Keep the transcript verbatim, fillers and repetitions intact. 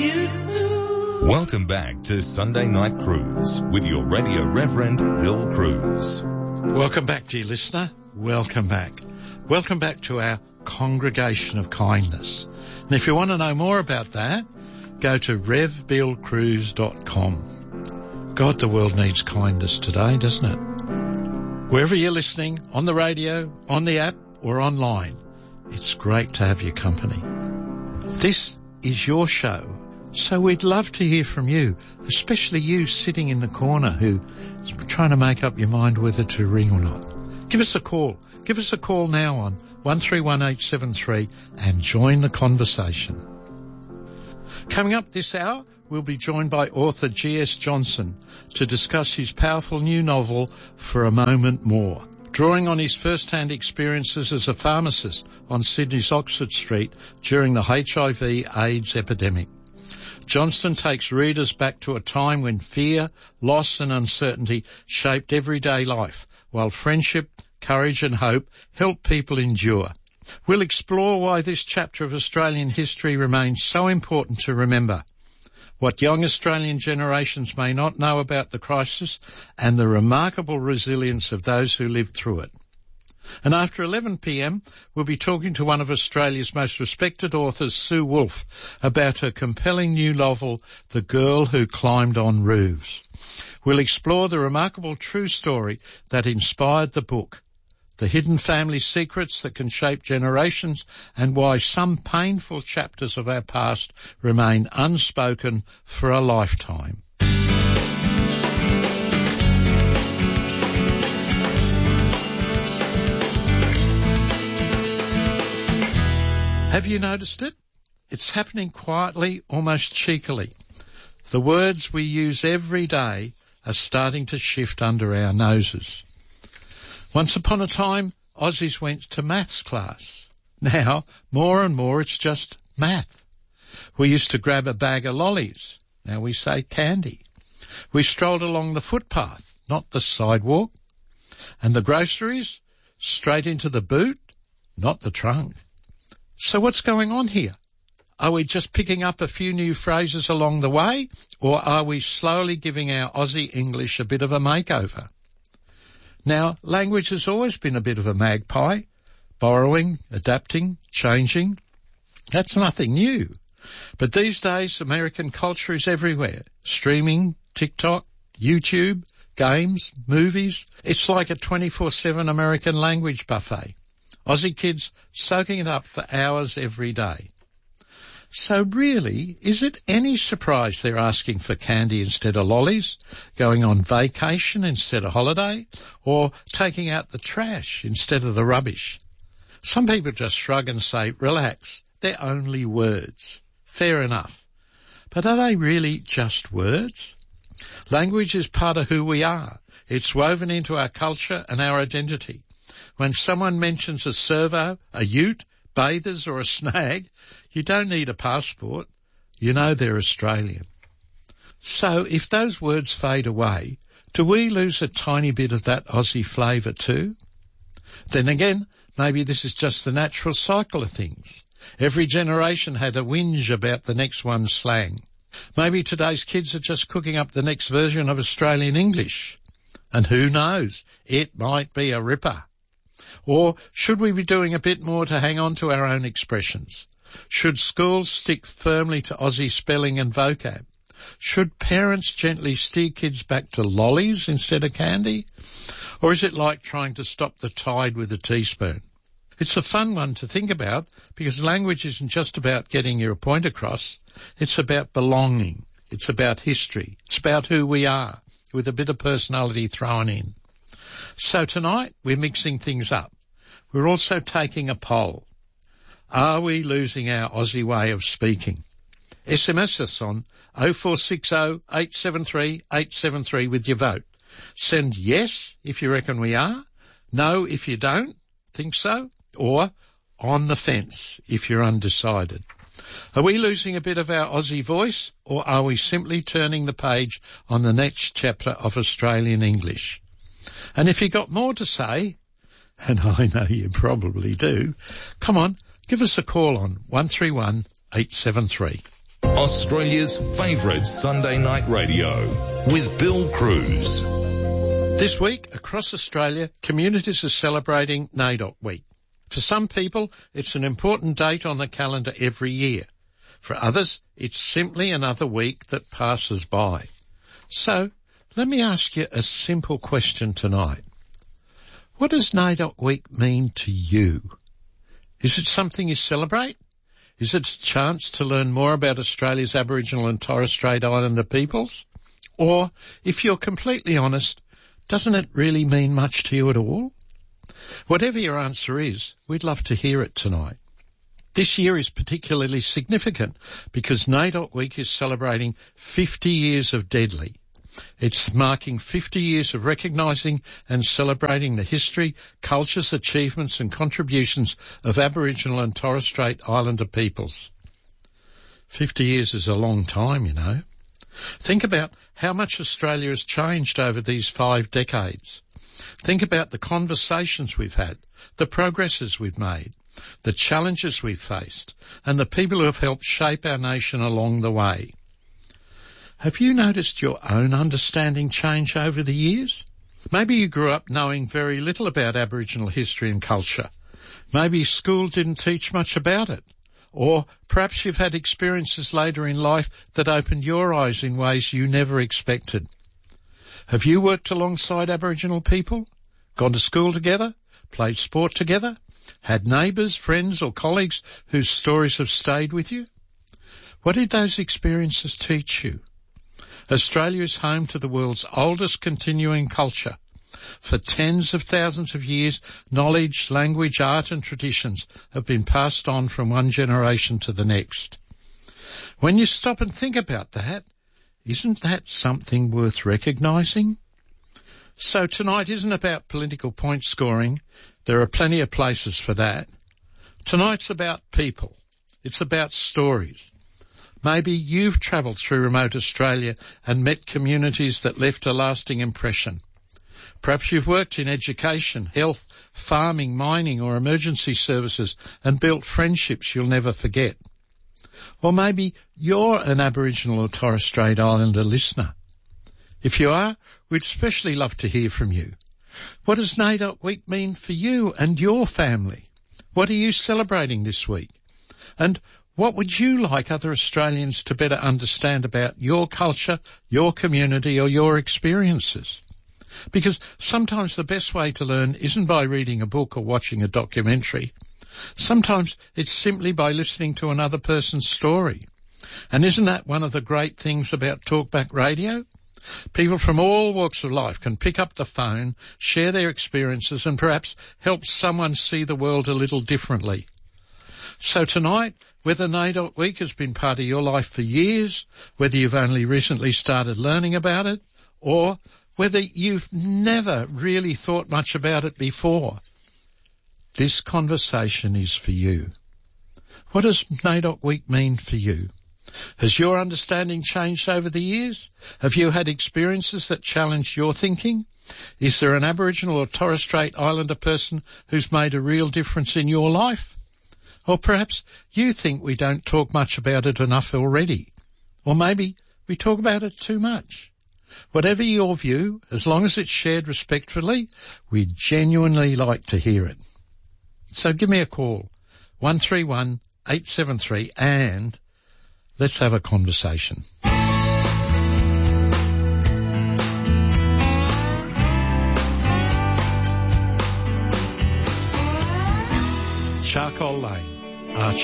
Welcome back to Sunday Night Cruise with your Radio Reverend Bill Cruz. Welcome back, dear listener. Welcome back. Welcome back to our Congregation of Kindness. And if you want to know more about that, go to rev bill cruz dot com. God, the world needs kindness today, doesn't it? Wherever you're listening, on the radio, on the app, or online, it's great to have your company. This is your show, so we'd love to hear from you, especially you sitting in the corner who's trying to make up your mind whether to ring or not. Give us a call. Give us a call now on one three one eight seven three and join the conversation. Coming up this hour, we'll be joined by author G S Johnson to discuss his powerful new novel, For a Moment More, drawing on his first-hand experiences as a pharmacist on Sydney's Oxford Street during the H I V AIDS epidemic. Johnston takes readers back to a time when fear, loss and uncertainty shaped everyday life, while friendship, courage and hope help people endure. We'll explore why this chapter of Australian history remains so important to remember, what young Australian generations may not know about the crisis, and the remarkable resilience of those who lived through it. And after eleven p m, we'll be talking to one of Australia's most respected authors, Sue Wolfe, about her compelling new novel, The Girl Who Climbed on Roofs. We'll explore the remarkable true story that inspired the book, the hidden family secrets that can shape generations, and why some painful chapters of our past remain unspoken for a lifetime. Have you noticed it? It's happening quietly, almost cheekily. The words we use every day are starting to shift under our noses. Once upon a time, Aussies went to maths class. Now, more and more, it's just math. We used to grab a bag of lollies. Now we say candy. We strolled along the footpath, not the sidewalk. And the groceries, straight into the boot, not the trunk. So what's going on here? Are we just picking up a few new phrases along the way, or are we slowly giving our Aussie English a bit of a makeover? Now, language has always been a bit of a magpie, borrowing, adapting, changing. That's nothing new. But these days, American culture is everywhere. Streaming, TikTok, YouTube, games, movies. It's like a twenty-four seven American language buffet. Aussie kids soaking it up for hours every day. So really, is it any surprise they're asking for candy instead of lollies, going on vacation instead of holiday, or taking out the trash instead of the rubbish? Some people just shrug and say, relax, they're only words. Fair enough. But are they really just words? Language is part of who we are. It's woven into our culture and our identity. When someone mentions a servo, a ute, bathers or a snag, you don't need a passport. You know they're Australian. So if those words fade away, do we lose a tiny bit of that Aussie flavour too? Then again, maybe this is just the natural cycle of things. Every generation had a whinge about the next one's slang. Maybe today's kids are just cooking up the next version of Australian English. And who knows, it might be a ripper. Or should we be doing a bit more to hang on to our own expressions? Should schools stick firmly to Aussie spelling and vocab? Should parents gently steer kids back to lollies instead of candy? Or is it like trying to stop the tide with a teaspoon? It's a fun one to think about, because language isn't just about getting your point across. It's about belonging. It's about history. It's about who we are, with a bit of personality thrown in. So tonight, we're mixing things up. We're also taking a poll. Are we losing our Aussie way of speaking? S M S us on oh four six oh, eight seven three, eight seven three with your vote. Send yes if you reckon we are, no if you don't think so, or on the fence if you're undecided. Are we losing a bit of our Aussie voice, or are we simply turning the page on the next chapter of Australian English? And if you've got more to say, and I know you probably do, come on, give us a call on one three one, eight seven three. Australia's favourite Sunday night radio with Bill Cruz. This week, across Australia, communities are celebrating NAIDOC Week. For some people, it's an important date on the calendar every year. For others, it's simply another week that passes by. So, let me ask you a simple question tonight. What does NAIDOC Week mean to you? Is it something you celebrate? Is it a chance to learn more about Australia's Aboriginal and Torres Strait Islander peoples? Or, if you're completely honest, doesn't it really mean much to you at all? Whatever your answer is, we'd love to hear it tonight. This year is particularly significant because NAIDOC Week is celebrating fifty years of Deadly. It's marking fifty years of recognising and celebrating the history, cultures, achievements and contributions of Aboriginal and Torres Strait Islander peoples. fifty years is a long time, you know. Think about how much Australia has changed over these five decades. Think about the conversations we've had, the progresses we've made, the challenges we've faced, and the people who have helped shape our nation along the way. Have you noticed your own understanding change over the years? Maybe you grew up knowing very little about Aboriginal history and culture. Maybe school didn't teach much about it. Or perhaps you've had experiences later in life that opened your eyes in ways you never expected. Have you worked alongside Aboriginal people? Gone to school together? Played sport together? Had neighbours, friends or colleagues whose stories have stayed with you? What did those experiences teach you? Australia is home to the world's oldest continuing culture. For tens of thousands of years, knowledge, language, art and traditions have been passed on from one generation to the next. When you stop and think about that, isn't that something worth recognising? So tonight isn't about political point scoring. There are plenty of places for that. Tonight's about people. It's about stories. Maybe you've travelled through remote Australia and met communities that left a lasting impression. Perhaps you've worked in education, health, farming, mining or emergency services and built friendships you'll never forget. Or maybe you're an Aboriginal or Torres Strait Islander listener. If you are, we'd especially love to hear from you. What does NAIDOC Week mean for you and your family? What are you celebrating this week? And what would you like other Australians to better understand about your culture, your community or your experiences? Because sometimes the best way to learn isn't by reading a book or watching a documentary. Sometimes it's simply by listening to another person's story. And isn't that one of the great things about Talkback Radio? People from all walks of life can pick up the phone, share their experiences and perhaps help someone see the world a little differently. So tonight, whether NAIDOC Week has been part of your life for years, whether you've only recently started learning about it, or whether you've never really thought much about it before, this conversation is for you. What does NAIDOC Week mean for you? Has your understanding changed over the years? Have you had experiences that challenged your thinking? Is there an Aboriginal or Torres Strait Islander person who's made a real difference in your life? Or perhaps you think we don't talk much about it enough already. Or maybe we talk about it too much. Whatever your view, as long as it's shared respectfully, we'd genuinely like to hear it. So give me a call, one three one, eight seven three, and let's have a conversation. Charcoal Lane, Archie.